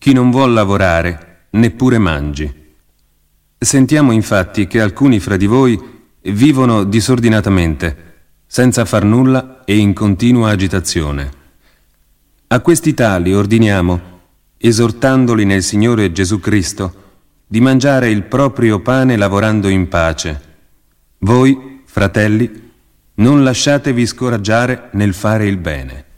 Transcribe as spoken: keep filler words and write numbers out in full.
chi non vuol lavorare neppure mangi. Sentiamo infatti che alcuni fra di voi vivono disordinatamente, senza far nulla e in continua agitazione. A questi tali ordiniamo, esortandoli nel Signore Gesù Cristo, di mangiare il proprio pane lavorando in pace. Voi, fratelli, non lasciatevi scoraggiare nel fare il bene.